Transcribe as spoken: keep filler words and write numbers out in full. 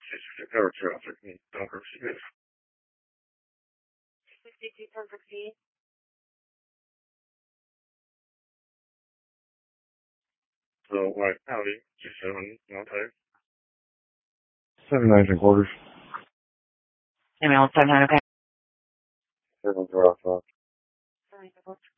sixty-two tower traffic in Dunkirk City. sixty-two ten sixteen. So, White Alley, G seven, Mountain. Seven nine three quarters. Email seven nine, okay. Seven drop off. Seven nine three quarters.